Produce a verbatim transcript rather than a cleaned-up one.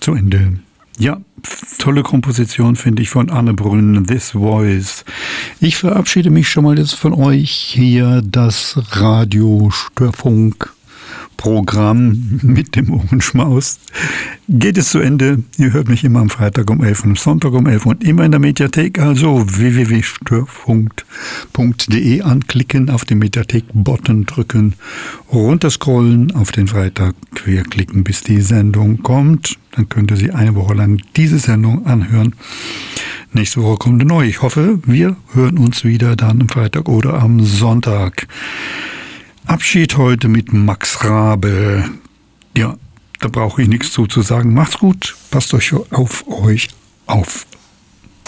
zu Ende. Ja, tolle Komposition finde ich von Anne Brünn, This Voice. Ich verabschiede mich schon mal jetzt von euch hier, das Radio-Störfunk Programm mit dem Ohrenschmaus. Geht es zu Ende. Ihr hört mich immer am Freitag um elf und am Sonntag um elf und immer in der Mediathek, also w w w punkt störfunk punkt d e anklicken, auf den Mediathek-Button drücken, runterscrollen, auf den Freitag querklicken, bis die Sendung kommt. Dann könnt ihr sie eine Woche lang diese Sendung anhören. Nächste Woche kommt eine neue. Ich hoffe, wir hören uns wieder dann am Freitag oder am Sonntag. Abschied heute mit Max Rabe. Ja, da brauche ich nichts zu, zu sagen. Macht's gut, passt euch auf euch auf.